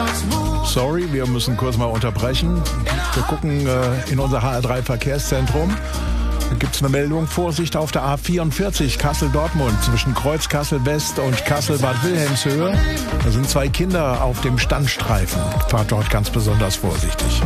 Sorry, wir müssen kurz mal unterbrechen. Wir gucken in unser HR3-Verkehrszentrum. Da gibt es eine Meldung, Vorsicht auf der A44 Kassel-Dortmund zwischen Kreuz Kassel-West und Kassel-Bad Wilhelmshöhe. Da sind 2 Kinder auf dem Standstreifen. Fahrt dort ganz besonders vorsichtig.